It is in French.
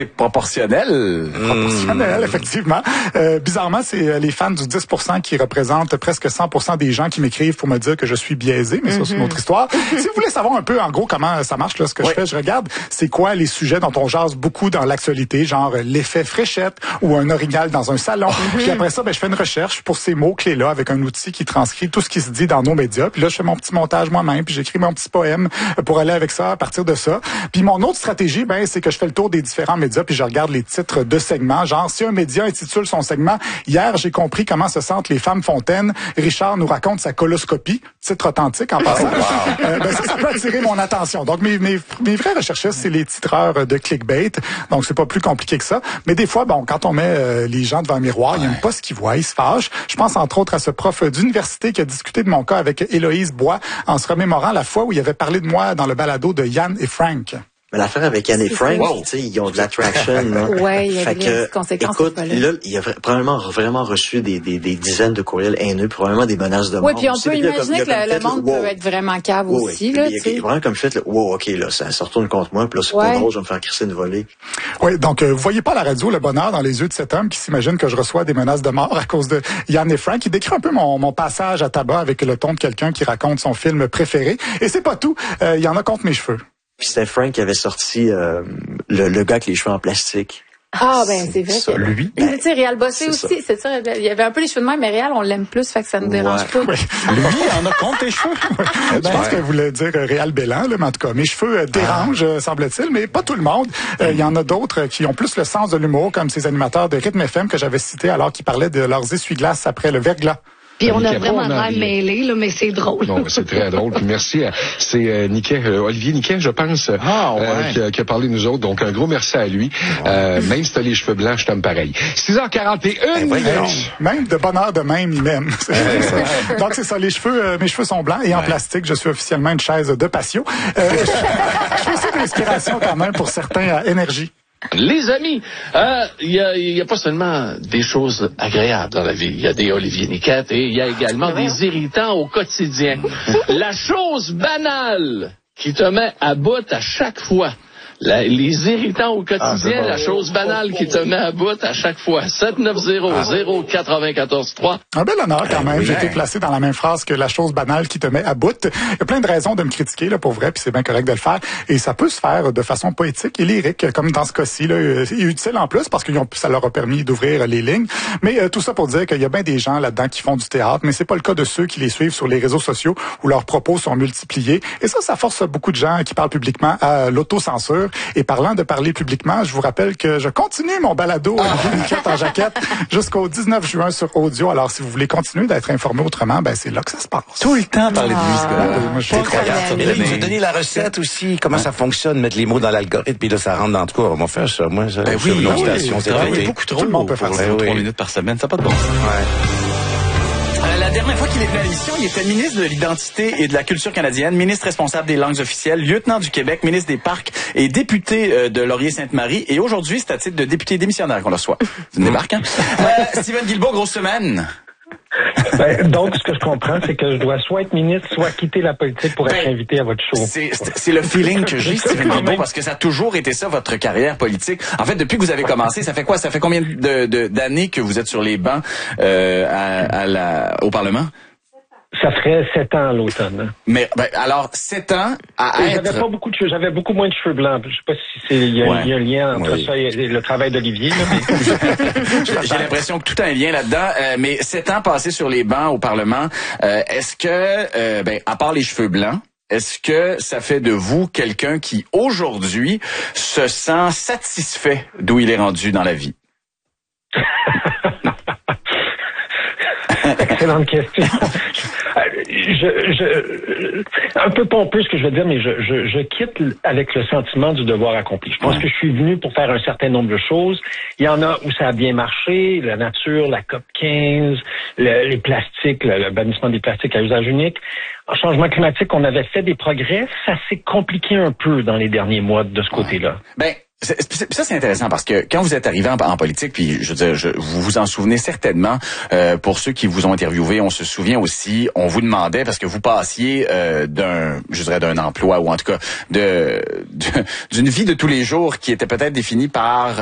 Proportionnel. Proportionnel, effectivement. Bizarrement, c'est les fans du 10% qui représentent presque 100% des gens qui m'écrivent pour me dire que je suis biaisé, mais ça, c'est une autre histoire. Si vous voulez savoir un peu, en gros, comment ça marche, là, ce que je fais, je regarde c'est quoi les sujets dont on jase beaucoup dans l'actualité, genre l'effet fréchette ou un orignal dans un salon. Puis après ça, je fais une recherche pour ces mots-clés-là avec un outil qui transcrit tout ce qui se dit dans nos médias. Puis là, je fais mon petit montage moi-même, puis j'écris mon petit poème pour aller avec ça à partir de ça. Puis mon autre stratégie, c'est que je fais le tour des différents médias puis je regarde les titres de segments. Genre, si un média intitule son segment « Hier, j'ai compris comment se sentent les femmes fontaines. Richard nous raconte sa coloscopie », titre authentique en passant. Ça peut attirer mon attention. Donc, mes vrais recherchistes, c'est les titreurs de clickbait. Donc, c'est pas plus compliqué que ça. Mais des fois, quand on met les gens devant un miroir, ils n'aiment pas ce qu'ils voient, ils se fâchent. Je pense entre autres à ce prof d'université qui a discuté de mon cas avec Héloïse Bois en se remémorant la fois où il avait parlé de moi dans le balado de Yann et Frank. Mais l'affaire avec Yann et Frank, tu sais, ils ont de l'attraction. Ouais, il y a des conséquences. Écoute, là, il a probablement vraiment reçu des dizaines de courriels haineux, probablement des menaces de mort. Oui, puis on peut imaginer que le monde peut être vraiment cave aussi, là, tu sais. Il a vraiment comme fait, OK, là, ça se retourne contre moi, puis là, c'est pas drôle, je vais me faire crisser une volée. Oui, donc, vous voyez pas à la radio le bonheur dans les yeux de cet homme qui s'imagine que je reçois des menaces de mort à cause de Yann et Frank. Il décrit un peu mon passage à tabac avec le ton de quelqu'un qui raconte son film préféré. Et c'est pas tout. Il y en a contre mes cheveux. Puis c'était Frank qui avait sorti le gars avec les cheveux en plastique. Ah, c'est vrai. Ça, lui? Tu sais, Réal Bossé aussi, c'est ça. Il y avait un peu les cheveux de même, mais Réal, on l'aime plus, fait que ça nous dérange pas. Oui. Lui, il en a contre tes cheveux? Je pense qu'elle voulait dire Réal Bélan, là, mais en tout cas, mes cheveux dérangent, semble-t-il, mais pas tout le monde. Il y en a d'autres qui ont plus le sens de l'humour, comme ces animateurs de Rythme FM que j'avais cités alors qu'ils parlaient de leurs essuie-glaces après le verglas. Puis on a vraiment l'air mêlé, là, mais c'est drôle. Non, c'est très drôle. Puis merci. C'est Olivier Niquet, je pense, qui a parlé de nous autres. Donc, un gros merci à lui. Même si t'as les cheveux blancs, je t'aime pareil. 6h41. Même de bonheur de même, il m'aime. Donc, c'est ça. Mes cheveux sont blancs et en plastique. Je suis officiellement une chaise de patio. Je fais aussi de l'inspiration quand même pour certains à énergie. Les amis, il y a pas seulement des choses agréables dans la vie. Il y a des Olivier Niquette et il y a également des irritants au quotidien. La chose banale qui te met à bout à chaque fois. Les irritants au quotidien, la chose banale qui te met à bout à chaque fois. 790-094-3. Un bel honneur quand même. J'ai été placé dans la même phrase que la chose banale qui te met à bout. Il y a plein de raisons de me critiquer, là, pour vrai, puis c'est bien correct de le faire. Et ça peut se faire de façon poétique et lyrique, comme dans ce cas-ci, là, et utile en plus parce que ça leur a permis d'ouvrir les lignes. Mais tout ça pour dire qu'il y a bien des gens là-dedans qui font du théâtre, mais c'est pas le cas de ceux qui les suivent sur les réseaux sociaux où leurs propos sont multipliés. Et ça force beaucoup de gens qui parlent publiquement à l'autocensure. Et parlant de parler publiquement, je vous rappelle que je continue mon balado Olivier Niquette en jaquette jusqu'au 19 juin sur audio. Alors, si vous voulez continuer d'être informé autrement, c'est là que ça se passe. Tout le temps parler de lui, ce gars-là. Moi, je suis incroyable. Et là, il nous a donné la recette aussi, comment ça fonctionne, mettre les mots dans l'algorithme, puis là, ça rentre dans le tout cas. On va faire ça. Moi, ça, c'est beaucoup trop. Tout le monde peut faire ça. 3 minutes par semaine, ça n'a pas de bon sens. La dernière fois qu'il est venu à l'émission, il était ministre de l'Identité et de la Culture canadienne, ministre responsable des langues officielles, lieutenant du Québec, ministre des Parcs et député de Laurier-Sainte-Marie. Et aujourd'hui, c'est à titre de député démissionnaire qu'on le reçoit. C'est une débarque, hein? Steven Guilbeault, grosse semaine. Donc, ce que je comprends, c'est que je dois soit être ministre, soit quitter la politique pour être invité à votre show. C'est le feeling que j'ai, Steven Guilbeault, parce que ça a toujours été ça, votre carrière politique. En fait, depuis que vous avez commencé, ça fait quoi? Ça fait combien d'années que vous êtes sur les bancs au Parlement? Ça ferait 7 ans à l'automne. Mais alors 7 ans à être. J'avais pas beaucoup de cheveux, j'avais beaucoup moins de cheveux blancs. Je sais pas si il y a un lien entre ça et le travail d'Olivier. J'ai l'impression que tout a un lien là-dedans. Mais 7 ans passés sur les bancs au Parlement, est-ce que, à part les cheveux blancs, est-ce que ça fait de vous quelqu'un qui aujourd'hui se sent satisfait d'où il est rendu dans la vie? Excellente question. Un peu pompeux ce que je veux dire, mais je quitte avec le sentiment du devoir accompli. Je pense que je suis venu pour faire un certain nombre de choses. Il y en a où ça a bien marché, la nature, la COP 15, les plastiques, le bannissement des plastiques à usage unique. En changement climatique, on avait fait des progrès. Ça s'est compliqué un peu dans les derniers mois de ce côté-là. Ça, c'est intéressant parce que quand vous êtes arrivé en politique, puis je veux dire, vous vous en souvenez certainement, pour ceux qui vous ont interviewé, on se souvient aussi, on vous demandait, parce que vous passiez d'un emploi, ou en tout cas d'une vie de tous les jours qui était peut-être définie par